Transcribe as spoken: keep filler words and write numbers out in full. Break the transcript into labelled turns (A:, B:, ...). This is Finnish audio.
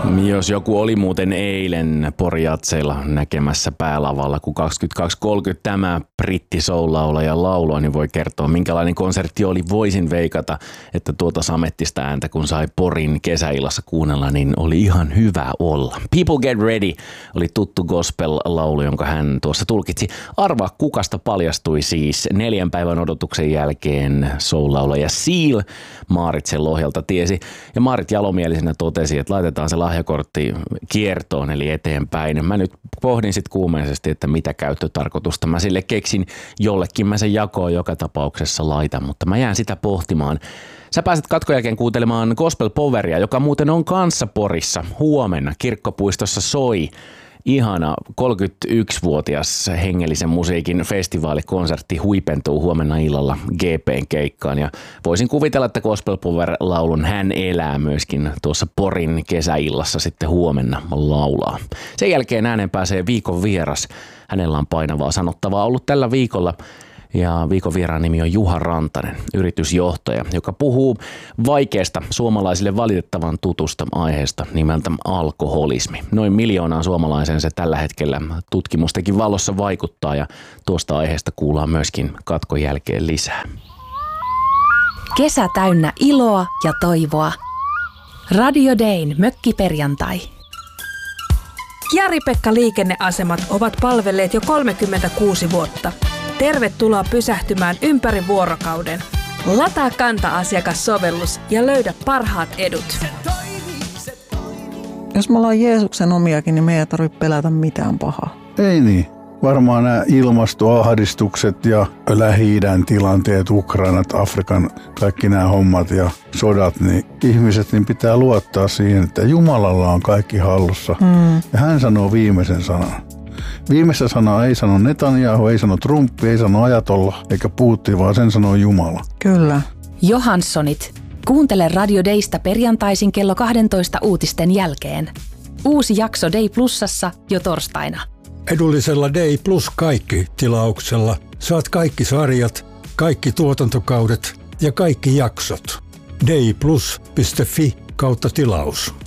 A: Jos joku oli muuten eilen Pori-jatseilla näkemässä päälavalla, kun kaksikymmentäkaksi kolmekymmentä tämä britti soul-laulaja lauloi, niin voi kertoa, minkälainen konsertti oli. Voisin veikata, että tuota samettista ääntä, kun sai Porin kesäillassa kuunnella, niin oli ihan hyvä olla. People Get Ready oli tuttu gospel-laulu, jonka hän tuossa tulkitsi. Arvaa kukasta paljastui siis neljän päivän odotuksen jälkeen soul-laulaja Seal. Maarit sen Lohjalta tiesi. Ja Maarit jalomielisenä totesi, että laitetaan se lahjakortti kiertoon eli eteenpäin. Mä nyt pohdin sitten kuumeisesti, että mitä käyttötarkoitusta mä sille keksin. Jollekin mä sen jakoon joka tapauksessa laitan, mutta mä jään sitä pohtimaan. Sä pääset katkon jälkeen kuuntelemaan Gospel Poweria, joka muuten on kanssa Porissa. Huomenna Kirkkopuistossa soi ihana kolmekymmentäyksivuotias hengellisen musiikin festivaalikonsertti huipentuu huomenna illalla G P:n keikkaan. Ja voisin kuvitella, että Gospel Power-laulun hän elää myöskin tuossa Porin kesäillassa sitten huomenna laulaa. Sen jälkeen ääneen pääsee viikon vieras. Hänellä on painavaa sanottavaa ollut tällä viikolla. Ja viikon vieraan nimi on Juha Rantanen, yritysjohtaja, joka puhuu vaikeasta suomalaisille valitettavan tutusta aiheesta nimeltä alkoholismi. Noin miljoonaan suomalaisen se tällä hetkellä tutkimustenkin valossa vaikuttaa ja tuosta aiheesta kuullaan myöskin katkon jälkeen lisää.
B: Kesä täynnä iloa ja toivoa. Radio Dayn mökkiperjantai.
C: Jari-Pekka liikenneasemat ovat palvelleet jo kolmekymmentäkuusi vuotta. Tervetuloa pysähtymään ympäri vuorokauden. Lataa Kanta-asiakassovellus ja löydä parhaat edut.
D: Jos me ollaan Jeesuksen omiakin, niin me ei tarvitse pelätä mitään pahaa.
E: Ei niin. Varmaan nämä ilmastoahdistukset ja Lähi-idän tilanteet, Ukrainat, Afrikan, kaikki nämä hommat ja sodat, niin ihmiset niin pitää luottaa siihen, että Jumalalla on kaikki hallussa. Hmm. Ja hän sanoo viimeisen sanan. Viimeistä sanaa ei sano Netanyahu, ei sano Trump, ei sano Ajatolla eikä Putin, vaan sen sanoo Jumala.
D: Kyllä.
B: Johanssonit. Kuuntele Radio Daysta perjantaisin kello kaksitoista uutisten jälkeen. Uusi jakso Day Plusassa jo torstaina.
F: Edullisella Day Plus kaikki -tilauksella saat kaikki sarjat, kaikki tuotantokaudet ja kaikki jaksot. dayplus piste fi kautta tilaus.